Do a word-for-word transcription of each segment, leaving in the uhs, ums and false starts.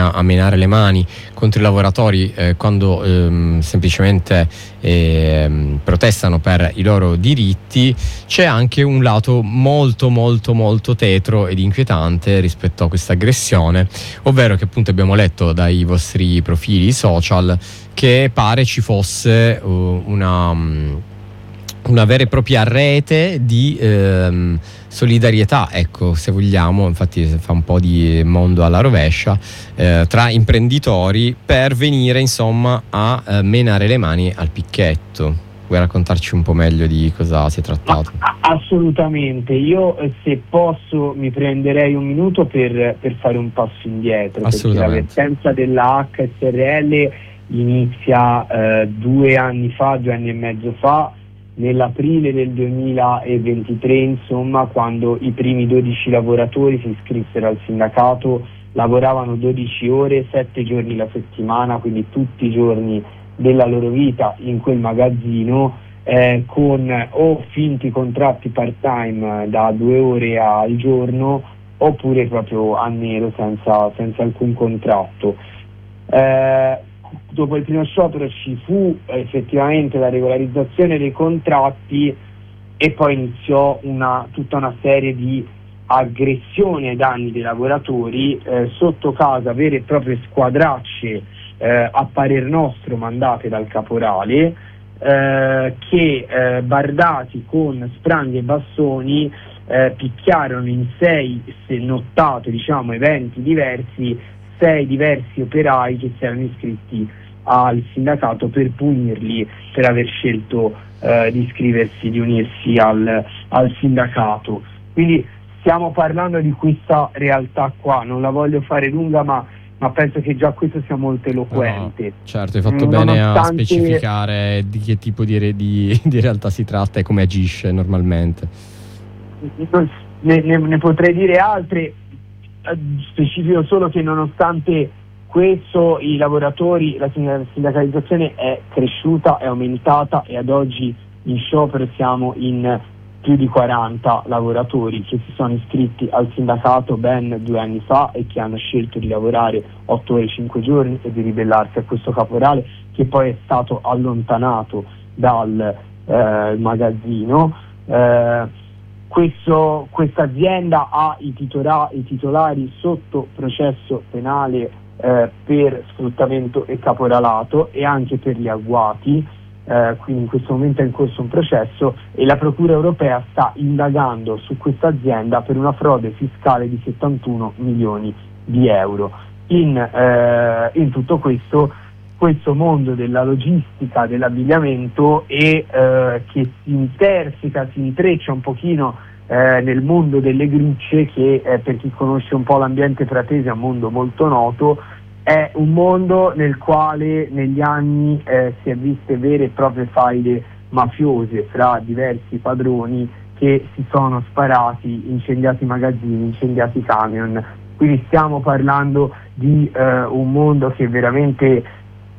a menare le mani contro i lavoratori eh, quando ehm, semplicemente ehm, protestano per i loro diritti, c'è anche un lato molto molto molto tetro ed inquietante rispetto a questa aggressione, ovvero che appunto abbiamo letto dai vostri profili social che pare ci fosse uh, una, una vera e propria rete di ehm, solidarietà, ecco, se vogliamo, infatti fa un po' di mondo alla rovescia, eh, tra imprenditori per venire insomma a eh, menare le mani al picchetto. Vuoi raccontarci un po' meglio di cosa si è trattato? Assolutamente, io se posso mi prenderei un minuto per, per fare un passo indietro, perché la vertenza della H S R L inizia eh, due anni fa, due anni e mezzo fa, nell'aprile del duemilaventitré, insomma, quando i primi dodici lavoratori si iscrissero al sindacato, lavoravano dodici ore, sette giorni la settimana, quindi tutti i giorni della loro vita in quel magazzino, eh, con o finti contratti part-time da due ore al giorno, oppure proprio a nero senza, senza alcun contratto. Eh, Dopo il primo sciopero ci fu effettivamente la regolarizzazione dei contratti e poi iniziò una, tutta una serie di aggressioni ai danni dei lavoratori, eh, sotto casa vere e proprie squadracce eh, a parer nostro mandate dal caporale, eh, che eh, bardati con spranghi e bastoni eh, picchiarono in sei nottate, diciamo, eventi diversi, sei diversi operai che si erano iscritti al sindacato per punirli per aver scelto eh, di iscriversi, di unirsi al, al sindacato. Quindi stiamo parlando di questa realtà qua, non la voglio fare lunga, ma, ma penso che già questo sia molto eloquente. No, certo, hai fatto bene a specificare di che tipo di, re, di, di realtà si tratta e come agisce normalmente. Ne, ne, ne potrei dire altre. Specifico solo che nonostante questo i lavoratori, la sindacalizzazione è cresciuta, è aumentata e ad oggi in sciopero siamo in più di quaranta lavoratori che si sono iscritti al sindacato ben due anni fa e che hanno scelto di lavorare otto ore cinque giorni e di ribellarsi a questo caporale, che poi è stato allontanato dal eh, magazzino. Eh, Questo, questa azienda ha i, titola, i titolari sotto processo penale eh, per sfruttamento e caporalato e anche per gli agguati, eh, quindi in questo momento è in corso un processo e la Procura europea sta indagando su questa azienda per una frode fiscale di settantuno milioni di euro. In, eh, in tutto questo, questo mondo della logistica, dell'abbigliamento e eh, che si interseca, si intreccia un pochino eh, nel mondo delle grucce, che eh, per chi conosce un po' l'ambiente pratese è un mondo molto noto, è un mondo nel quale negli anni eh, si è viste vere e proprie faide mafiose fra diversi padroni che si sono sparati, incendiati magazzini, incendiati camion. Quindi stiamo parlando di eh, un mondo che veramente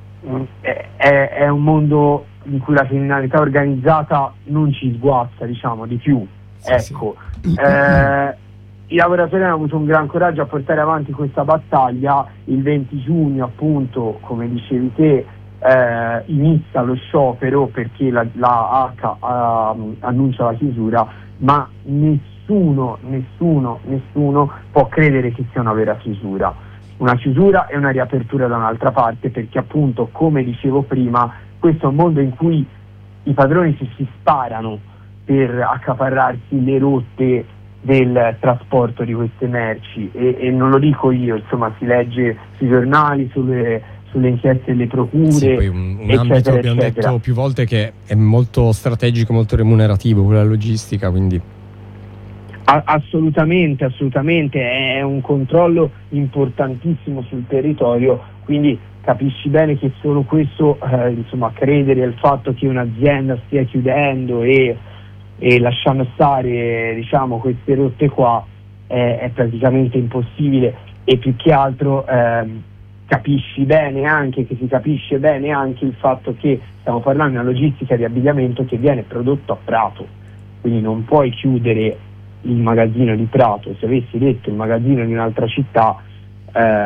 È, è un mondo in cui la criminalità organizzata non ci sguazza, diciamo, di più. Sì, ecco, sì. Eh, i lavoratori hanno avuto un gran coraggio a portare avanti questa battaglia. Il venti giugno, appunto, come dicevi te, eh, inizia lo sciopero perché la, la H uh, annuncia la chiusura, ma nessuno, nessuno, nessuno può credere che sia una vera chiusura. Una chiusura e una riapertura da un'altra parte, perché appunto, come dicevo prima, questo è un mondo in cui i padroni si, si sparano per accaparrarsi le rotte del trasporto di queste merci e, e non lo dico io, insomma si legge sui giornali, sulle, sulle inchieste delle procure, sì, poi un, un eccetera, ambito abbiamo eccetera. detto più volte che è molto strategico, molto remunerativo, quella logistica, quindi assolutamente, assolutamente è un controllo importantissimo sul territorio, quindi capisci bene che solo questo, eh, insomma, credere al fatto che un'azienda stia chiudendo e, e lasciando stare, diciamo, queste rotte qua è, è praticamente impossibile, e più che altro ehm, capisci bene anche che si capisce bene anche il fatto che stiamo parlando di una logistica di abbigliamento che viene prodotto a Prato, quindi non puoi chiudere il magazzino di Prato. Se avessi detto il magazzino di un'altra città, eh,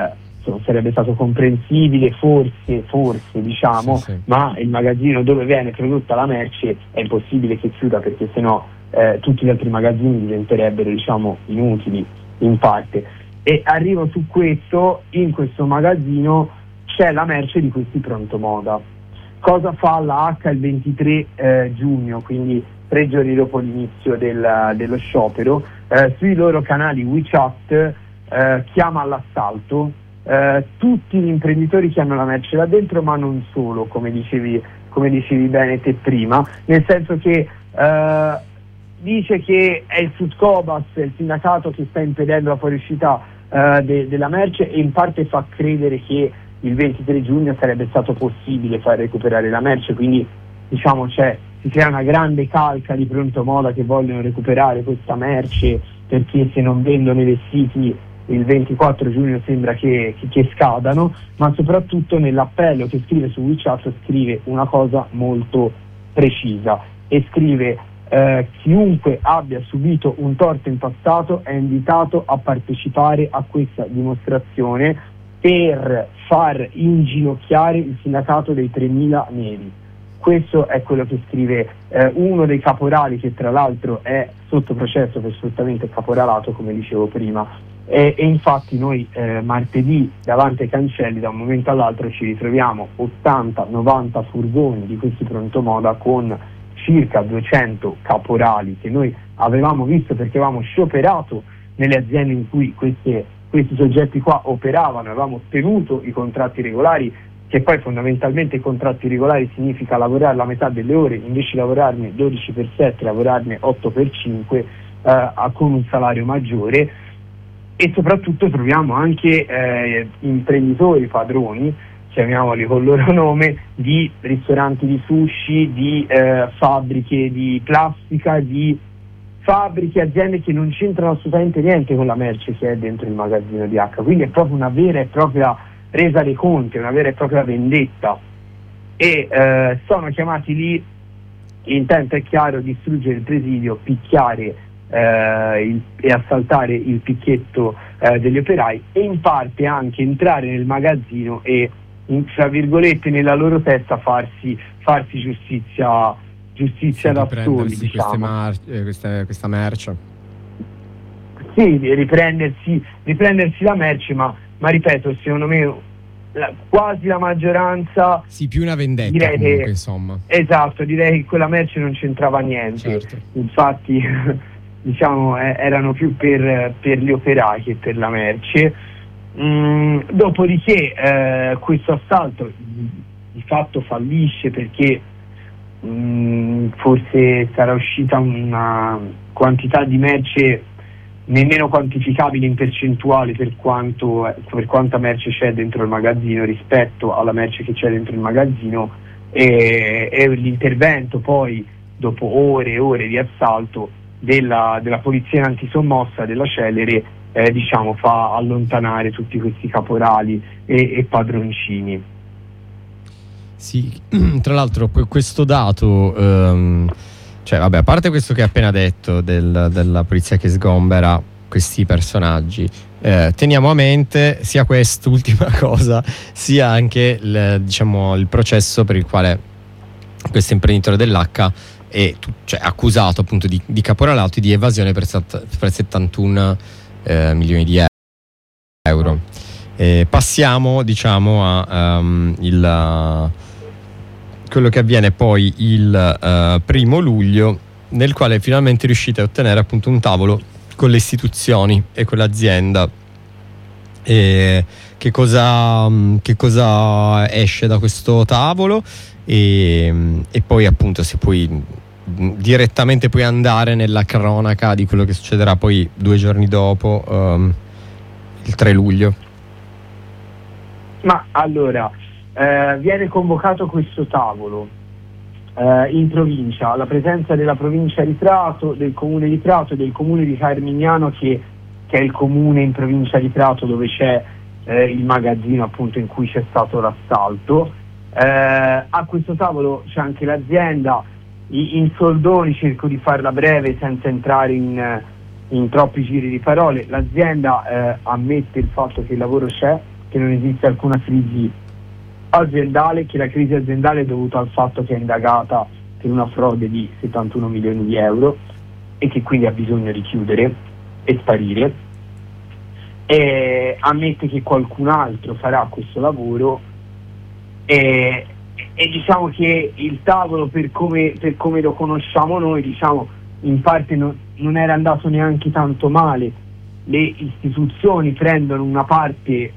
questo sarebbe stato comprensibile, forse, forse diciamo, sì, sì. ma il magazzino dove viene prodotta la merce è impossibile che chiuda, perché sennò eh, tutti gli altri magazzini diventerebbero, diciamo, inutili in parte. E arrivo su questo: in questo magazzino c'è la merce di questi pronto moda. Cosa fa la H il ventitré eh, giugno, quindi tre giorni dopo l'inizio del, dello sciopero? Eh, sui loro canali WeChat eh, chiama all'assalto eh, tutti gli imprenditori che hanno la merce là dentro, ma non solo, come dicevi, come dicevi bene te prima, nel senso che eh, dice che è il Sudcobas, il sindacato, che sta impedendo la fuoriuscita eh, de, della merce, e in parte fa credere che il ventitré giugno sarebbe stato possibile far recuperare la merce, quindi diciamo c'è, si crea una grande calca di pronto moda che vogliono recuperare questa merce, perché se non vendono i vestiti il ventiquattro giugno sembra che, che, che scadano. Ma soprattutto nell'appello che scrive su WeChat scrive una cosa molto precisa, e scrive eh, chiunque abbia subito un torto in passato è invitato a partecipare a questa dimostrazione per far inginocchiare il sindacato dei tremila neri. Questo è quello che scrive eh, uno dei caporali, che tra l'altro è sotto processo per sfruttamento caporalato, come dicevo prima, e, e infatti noi eh, martedì davanti ai cancelli da un momento all'altro ci ritroviamo ottanta novanta furgoni di questi pronto moda con circa duecento caporali che noi avevamo visto, perché avevamo scioperato nelle aziende in cui queste questi soggetti qua operavano, avevamo ottenuto i contratti regolari, che poi fondamentalmente i contratti regolari significa lavorare la metà delle ore, invece di lavorarne dodici per sette, lavorarne otto per cinque eh, con un salario maggiore. E soprattutto troviamo anche eh, imprenditori padroni, chiamiamoli col loro nome, di ristoranti di sushi, di eh, fabbriche di plastica, di fabbriche, aziende che non c'entrano assolutamente niente con la merce che è dentro il magazzino di H. Quindi è proprio una vera e propria resa dei conti, una vera e propria vendetta, e eh, sono chiamati lì. L'intento è chiaro: distruggere il presidio, picchiare eh, il, e assaltare il picchetto eh, degli operai, e in parte anche entrare nel magazzino e, in, tra virgolette, nella loro testa farsi, farsi giustizia giustizia da soli, diciamo. Mar- eh, queste, questa merce. Sì, riprendersi, riprendersi la merce, ma, ma ripeto, secondo me la, quasi la maggioranza... Sì, più una vendetta direi comunque, che, insomma. Esatto, direi che quella merce non c'entrava niente. Certo. Infatti, diciamo, eh, erano più per, per gli operai che per la merce. Mm, dopodiché eh, questo assalto di fatto fallisce, perché Mm, forse sarà uscita una quantità di merce nemmeno quantificabile in percentuale per quanto per quanta merce c'è dentro il magazzino rispetto alla merce che c'è dentro il magazzino, e, e l'intervento poi, dopo ore e ore di assalto della, della polizia antisommossa della Celere, eh, diciamo fa allontanare tutti questi caporali e, e padroncini. Sì, tra l'altro questo dato, um, cioè vabbè, a parte questo che hai appena detto del, della polizia che sgombera questi personaggi, eh, teniamo a mente sia quest'ultima cosa, sia anche il, diciamo, il processo per il quale questo imprenditore dell'H è cioè, accusato appunto di, di caporalato e di evasione per, per settantuno eh, milioni di euro. Eh, passiamo diciamo a um, il quello che avviene poi il uh, primo luglio, nel quale finalmente riuscite a ottenere appunto un tavolo con le istituzioni e con l'azienda. E che cosa, che cosa esce da questo tavolo, e, e poi appunto se puoi direttamente puoi andare nella cronaca di quello che succederà poi due giorni dopo, um, il tre luglio. Ma allora, eh, viene convocato questo tavolo eh, in provincia, alla presenza della provincia di Prato, del comune di Prato e del comune di Carmignano, che, che è il comune in provincia di Prato dove c'è eh, il magazzino appunto in cui c'è stato l'assalto. Eh, a questo tavolo c'è anche l'azienda. In soldoni, cerco di farla breve senza entrare in, in troppi giri di parole. L'azienda eh, ammette il fatto che il lavoro c'è, che non esiste alcuna crisi aziendale, che la crisi aziendale è dovuta al fatto che è indagata per una frode di settantuno milioni di euro e che quindi ha bisogno di chiudere e sparire, e ammette che qualcun altro farà questo lavoro, e, e diciamo che il tavolo, per come, per come lo conosciamo noi, diciamo in parte no, non era andato neanche tanto male. Le istituzioni prendono una parte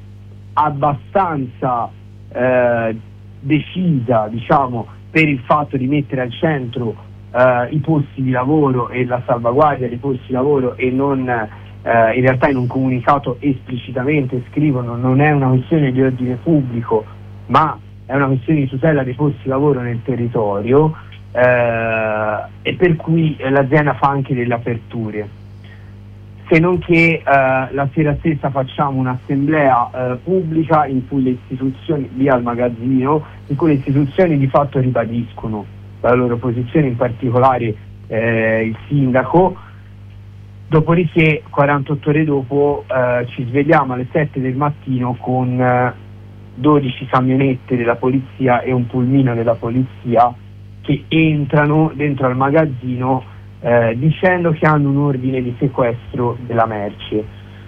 abbastanza eh, decisa, diciamo, per il fatto di mettere al centro eh, i posti di lavoro e la salvaguardia dei posti di lavoro, e non eh, in realtà in un comunicato esplicitamente scrivono non è una questione di ordine pubblico ma è una questione di tutela dei posti di lavoro nel territorio, eh, e per cui eh, l'azienda fa anche delle aperture. Se non che eh, la sera stessa facciamo un'assemblea eh, pubblica in cui le istituzioni, via al magazzino, in cui le istituzioni di fatto ribadiscono la loro posizione, in particolare eh, il sindaco. Dopodiché, quarantotto ore dopo, eh, ci svegliamo alle sette del mattino con eh, dodici camionette della polizia e un pulmino della polizia che entrano dentro al magazzino Eh, dicendo che hanno un ordine di sequestro della merce.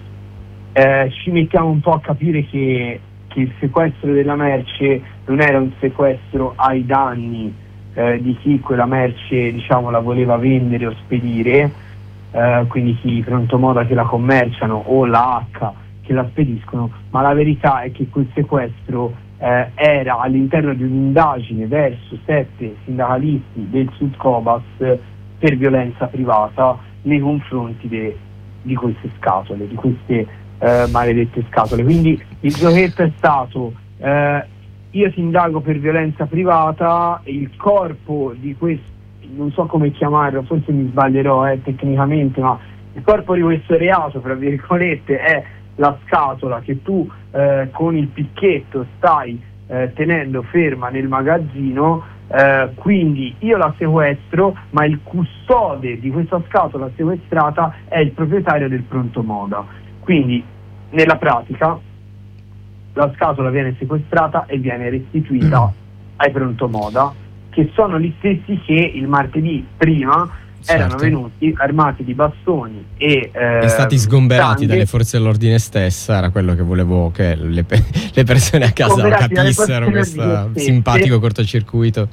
Eh, ci mettiamo un po' a capire che, che il sequestro della merce non era un sequestro ai danni eh, di chi quella merce, diciamo, la voleva vendere o spedire, eh, quindi chi pronto moda che la commerciano o la H che la spediscono, ma la verità è che quel sequestro eh, era all'interno di un'indagine verso sette sindacalisti del Sud Cobas per violenza privata nei confronti de, di queste scatole, di queste eh, maledette scatole. Quindi il giochetto è stato eh, io ti indago per violenza privata, il corpo di questo, non so come chiamarlo, forse mi sbaglierò eh, tecnicamente, ma il corpo di questo reato, tra virgolette, è la scatola che tu eh, con il picchetto stai eh, tenendo ferma nel magazzino. Uh, quindi io la sequestro, ma il custode di questa scatola sequestrata è il proprietario del pronto moda. Quindi nella pratica la scatola viene sequestrata e viene restituita ai pronto moda, che sono gli stessi che il martedì prima certo. erano venuti armati di bastoni e eh, e stati sgomberati tanghe. dalle forze dell'ordine stessa. Era quello che volevo che le, pe- le persone a casa capissero, questo simpatico cortocircuito.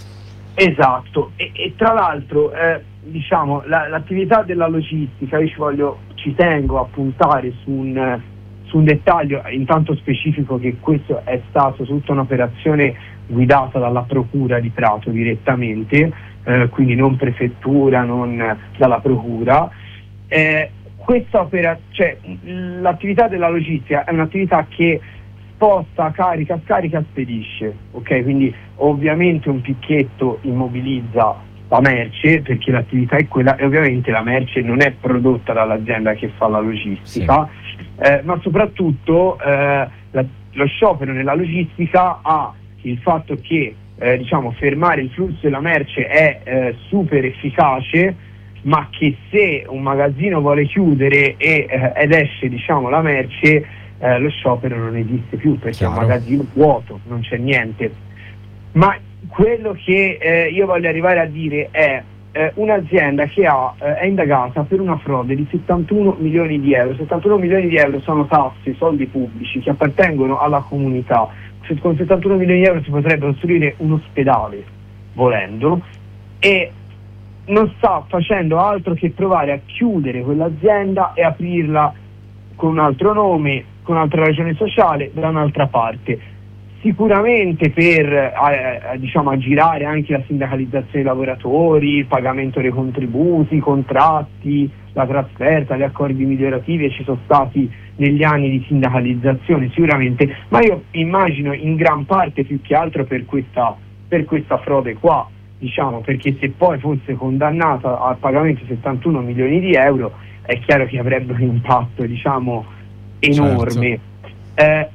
Esatto, e, e tra l'altro eh, diciamo la, l'attività della logistica, io ci voglio ci tengo a puntare su un, su un dettaglio intanto specifico, che questo è stato tutta un'operazione guidata dalla procura di Prato direttamente, eh, quindi non prefettura, non dalla procura. Eh, questa opera, cioè l'attività della logistica è un'attività che sposta, carica, scarica, spedisce, ok? Quindi ovviamente un picchetto immobilizza la merce perché l'attività è quella, e ovviamente la merce non è prodotta dall'azienda che fa la logistica, sì. eh, ma soprattutto eh, la, lo sciopero nella logistica ha il fatto che eh, diciamo fermare il flusso della merce è eh, super efficace, ma che se un magazzino vuole chiudere e, eh, ed esce diciamo la merce, eh, lo sciopero non esiste più perché Chiaro. È un magazzino vuoto, non c'è niente. Ma quello che eh, io voglio arrivare a dire è eh, un'azienda che ha, eh, è indagata per una frode di settantuno milioni di euro. settantuno milioni di euro sono tasse, soldi pubblici che appartengono alla comunità. Con settantuno milioni di euro si potrebbe costruire un ospedale volendo, e non sta facendo altro che provare a chiudere quell'azienda e aprirla con un altro nome, con un'altra ragione sociale, da un'altra parte. Sicuramente per eh, diciamo aggirare anche la sindacalizzazione dei lavoratori, il pagamento dei contributi, i contratti, la trasferta, gli accordi migliorativi, e ci sono stati negli anni di sindacalizzazione sicuramente, ma io immagino in gran parte più che altro per questa, per questa frode qua, diciamo, perché se poi fosse condannata al pagamento di settantuno milioni di euro è chiaro che avrebbe un impatto diciamo enorme. Certo. Eh,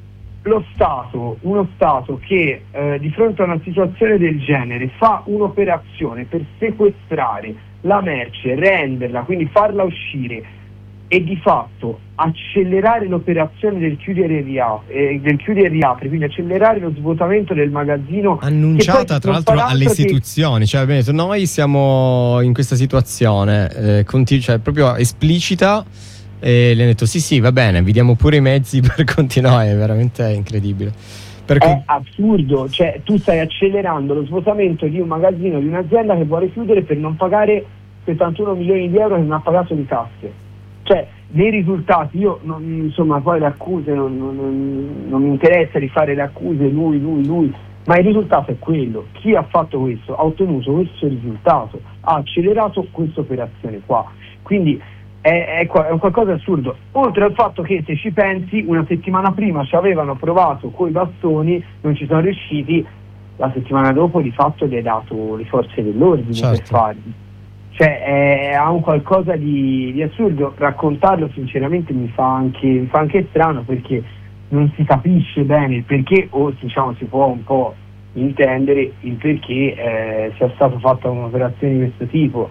lo Stato, uno Stato che eh, di fronte a una situazione del genere fa un'operazione per sequestrare la merce, renderla, quindi farla uscire e di fatto accelerare l'operazione del chiudere e riapri, eh, del chiudere e riapri, quindi accelerare lo svuotamento del magazzino annunciata tra l'altro alle istituzioni, che... cioè bene, noi siamo in questa situazione eh, continu- cioè proprio esplicita, e le hanno detto sì sì va bene, vi diamo pure i mezzi per continuare, è veramente incredibile. Perché... È assurdo, cioè tu stai accelerando lo svuotamento di un magazzino di un'azienda che vuole chiudere per non pagare settantuno milioni di euro che non ha pagato di tasse. Cioè, dei risultati, io non, insomma poi le accuse non, non, non mi interessa di fare le accuse, lui, lui, lui, ma il risultato è quello. Chi ha fatto questo ha ottenuto questo risultato, ha accelerato questa operazione qua. Quindi è, è, è un qualcosa di assurdo. Oltre al fatto che, se ci pensi, una settimana prima ci avevano provato coi bastoni, non ci sono riusciti, la settimana dopo di fatto gli hai dato le forze dell'ordine, certo, per farli. Cioè è un qualcosa di, di assurdo. Raccontarlo sinceramente mi fa anche mi fa anche strano, perché non si capisce bene il perché, o diciamo si può un po' intendere il perché eh, sia stata fatta un'operazione di questo tipo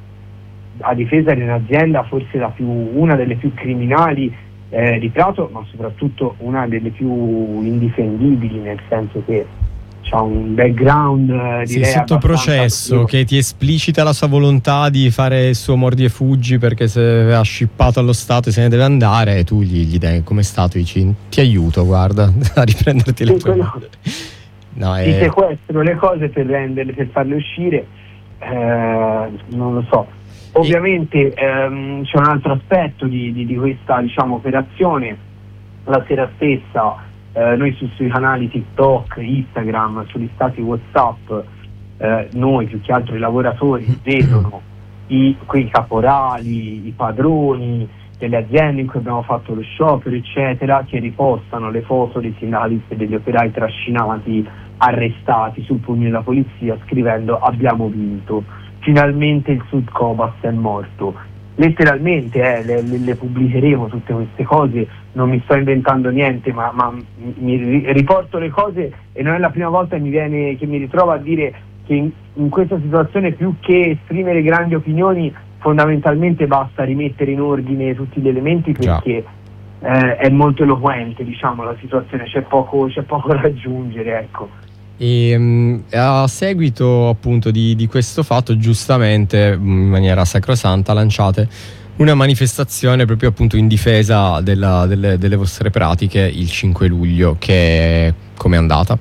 a difesa di un'azienda forse la più, una delle più criminali eh, di Prato, ma soprattutto una delle più indifendibili, nel senso che c'ha un background eh, sì, sotto processo attivo, che ti esplicita la sua volontà di fare il suo mordi e fuggi, perché se ha scippato allo Stato e se ne deve andare, e tu gli, gli dai come Stato, dici ti aiuto, guarda, a riprenderti le tue mani. No, ti è... sequestro le cose per renderle, per farle uscire, eh, non lo so. Ovviamente ehm, c'è un altro aspetto di, di, di questa, diciamo, operazione. La sera stessa Eh, noi su, sui canali TikTok, Instagram, sugli stati WhatsApp, eh, noi più che altro i lavoratori vedono i, quei caporali, i padroni delle aziende in cui abbiamo fatto lo sciopero, eccetera, che ripostano le foto dei sindacalisti e degli operai trascinati, arrestati sul pugno della polizia, scrivendo abbiamo vinto, finalmente il Sud Cobas è morto. Letteralmente eh, le, le, le pubblicheremo tutte queste cose, non mi sto inventando niente, ma, ma mi riporto le cose, e non è la prima volta che mi viene, che mi ritrovo a dire che in, in questa situazione, più che esprimere grandi opinioni, fondamentalmente basta rimettere in ordine tutti gli elementi, perché eh, è molto eloquente, diciamo, la situazione, c'è poco, c'è poco da aggiungere, ecco. E um, a seguito appunto di, di questo fatto, giustamente in maniera sacrosanta lanciate una manifestazione proprio appunto in difesa della, delle, delle vostre pratiche il cinque luglio, che com'è andata?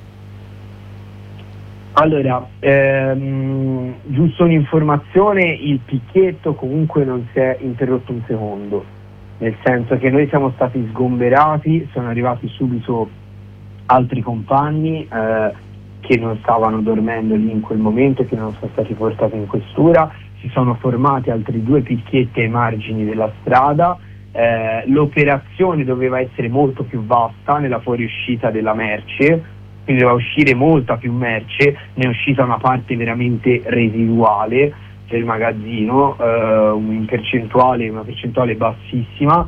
Allora, ehm, giusto un'informazione, il picchetto comunque non si è interrotto un secondo, nel senso che noi siamo stati sgomberati, sono arrivati subito altri compagni eh, che non stavano dormendo lì in quel momento, che non sono stati portati in questura, si sono formati altri due picchetti ai margini della strada, eh, l'operazione doveva essere molto più vasta nella fuoriuscita della merce, quindi doveva uscire molta più merce, ne è uscita una parte veramente residuale del magazzino, eh, in percentuale, una percentuale bassissima,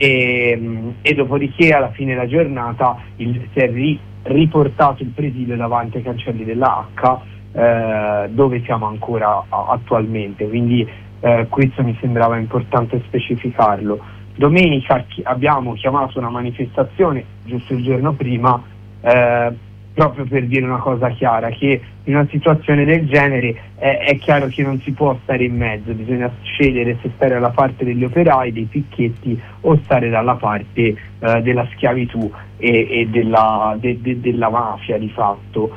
e, e dopodiché alla fine della giornata il, si è ri, riportato il presidio davanti ai cancelli della H, eh, dove siamo ancora a, attualmente, quindi eh, questo mi sembrava importante specificarlo. Domenica chi, abbiamo chiamato una manifestazione giusto il giorno prima, eh, proprio per dire una cosa chiara, che in una situazione del genere è, è chiaro che non si può stare in mezzo, bisogna scegliere se stare dalla parte degli operai, dei picchetti, o stare dalla parte eh, della schiavitù e, e della, de, de, della mafia di fatto.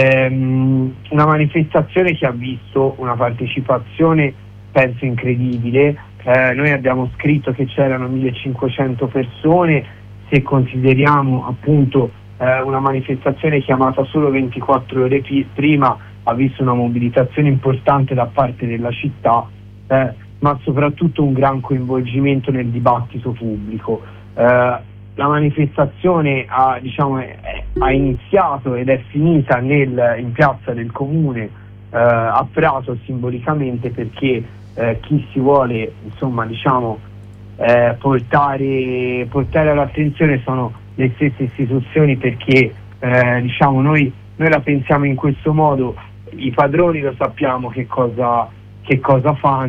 Ehm, una manifestazione che ha visto una partecipazione penso incredibile, eh, noi abbiamo scritto che c'erano millecinquecento persone, se consideriamo appunto Eh, una manifestazione chiamata solo ventiquattro ore pi- prima, ha visto una mobilitazione importante da parte della città, eh, ma soprattutto un gran coinvolgimento nel dibattito pubblico. Eh, la manifestazione ha, diciamo, è, ha iniziato ed è finita nel, in piazza del comune eh, a Prato, simbolicamente, perché eh, chi si vuole insomma diciamo eh, portare, portare all'attenzione sono le stesse istituzioni, perché eh, diciamo noi, noi la pensiamo in questo modo, i padroni lo sappiamo che cosa, che cosa fanno,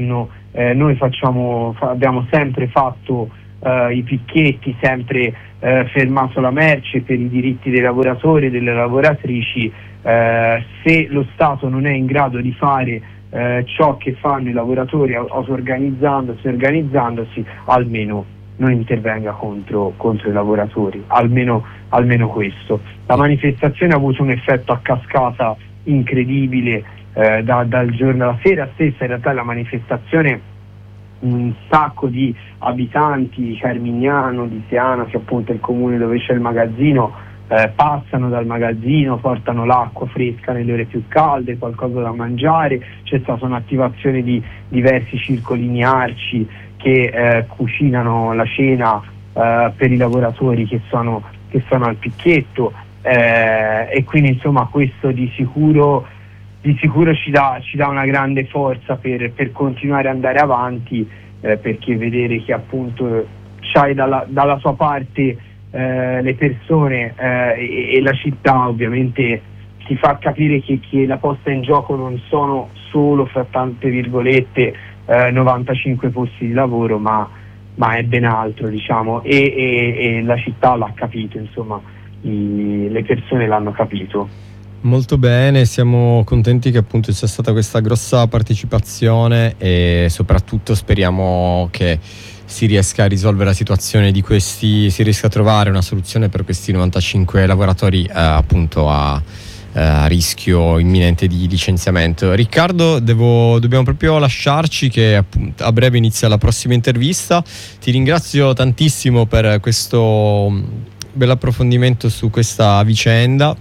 eh, noi facciamo, fa, abbiamo sempre fatto eh, i picchetti, sempre eh, fermato la merce per i diritti dei lavoratori e delle lavoratrici. Eh, se lo Stato non è in grado di fare eh, ciò che fanno i lavoratori auto-organizzandosi, organizzandosi, almeno non intervenga contro, contro i lavoratori, almeno, almeno questo. La manifestazione ha avuto un effetto a cascata incredibile, eh, da, dal giorno alla sera stessa. In realtà la manifestazione, un sacco di abitanti di Carmignano, di Siana, che appunto è il comune dove c'è il magazzino, Eh, passano dal magazzino, portano l'acqua fresca nelle ore più calde, qualcosa da mangiare. C'è stata un'attivazione di diversi circoli ignarci che eh, cucinano la cena eh, per i lavoratori che sono, che sono al picchetto, eh, e quindi insomma questo di sicuro, di sicuro ci dà, ci dà una grande forza per, per continuare ad andare avanti, eh, perché vedere che appunto c'hai dalla, dalla sua parte Eh, le persone eh, e, e la città, ovviamente ti fa capire che, che la posta in gioco non sono solo, fra tante virgolette, eh, novantacinque posti di lavoro, ma, ma è ben altro, diciamo, e, e, e la città l'ha capito, insomma, i, le persone l'hanno capito. Molto bene, siamo contenti che appunto sia stata questa grossa partecipazione e soprattutto speriamo che si riesca a risolvere la situazione di questi, si riesca a trovare una soluzione per questi novantacinque lavoratori eh, appunto a, eh, a rischio imminente di licenziamento. Riccardo, devo, dobbiamo proprio lasciarci, che appunto a breve inizia la prossima intervista. Ti ringrazio tantissimo per questo bel approfondimento su questa vicenda.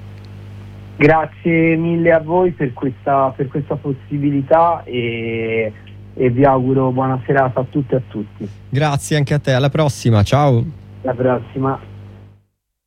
Grazie mille a voi per questa, per questa possibilità e e vi auguro buona serata a tutte e a tutti. Grazie anche a te, alla prossima, ciao. Alla prossima.